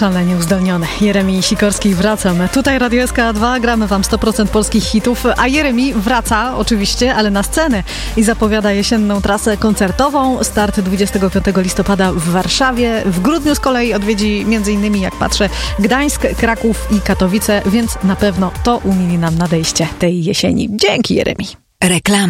szalenie uzdolnione. Jeremi Sikorski, wracam. Tutaj Radio SK2, gramy wam 100% polskich hitów, a Jeremi wraca oczywiście, ale na scenę i zapowiada jesienną trasę koncertową. Start 25 listopada w Warszawie. W grudniu z kolei odwiedzi m.in. jak patrzę Gdańsk, Kraków i Katowice, więc na pewno to umili nam nadejście tej jesieni. Dzięki, Jeremi. Reklama.